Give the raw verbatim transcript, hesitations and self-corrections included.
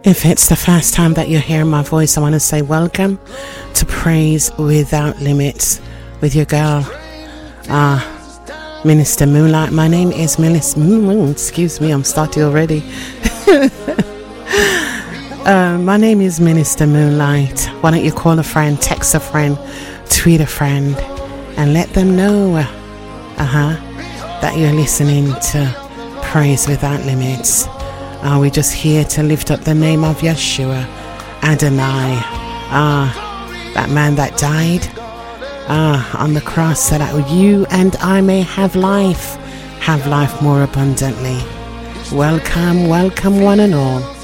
If it's the first time that you're hearing my voice, I want to say welcome to Praise Without Limits with your girl, uh, Minister Moonlight. My name is Minister Moon. Excuse me, I'm starting already. uh, my name is Minister Moonlight. Why don't you call a friend, text a friend, tweet a friend, and let them know, uh-huh, that you're listening to Praise Without Limits. Uh, we're just here to lift up the name of Yeshua, Adonai, ah, uh, that man that died ah, uh, on the cross so that you and I may have life, have life more abundantly. Welcome, welcome one and all.